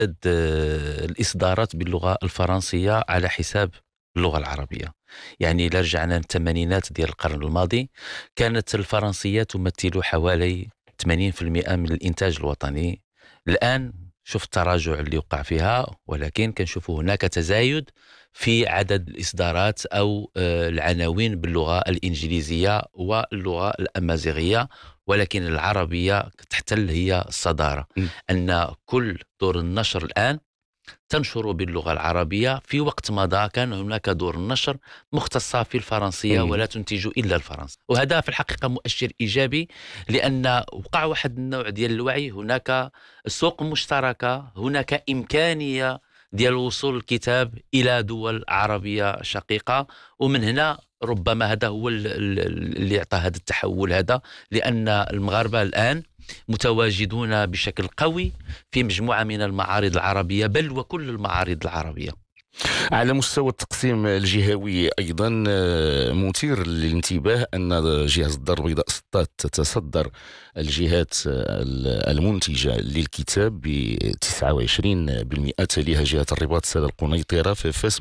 الإصدارات باللغة الفرنسية على حساب اللغة العربية. يعني إلا رجعنا للثمانينات ديال القرن الماضي، كانت الفرنسية تمثل حوالي 80% من الإنتاج الوطني. الآن شوف التراجع اللي وقع فيها، ولكن كنشوفوا هناك تزايد في عدد الإصدارات أو العناوين باللغة الإنجليزية واللغة الأمازيغية، ولكن العربية تحتل هي الصدارة. م. أن كل دور النشر الآن تنشر باللغة العربية، في وقت مضى كان هناك دور النشر مختصة في الفرنسية م. ولا تنتج إلا الفرنسي، وهذا في الحقيقة مؤشر إيجابي، لأن وقع واحد النوع ديال الوعي. هناك سوق مشتركة، هناك إمكانية ديال وصول الكتاب إلى دول عربية شقيقة، ومن هنا ربما هذا هو اللي يعطى هذا التحول هذا، لأن المغاربة الآن متواجدون بشكل قوي في مجموعة من المعارض العربية، بل وكل المعارض العربية. على مستوى التقسيم الجهوي أيضا مثير للانتباه أن جهاز الدار البيضاء تتصدر الجهات المنتجة للكتاب ب 29%، تليها جهة الرباط السادة القنيطرة في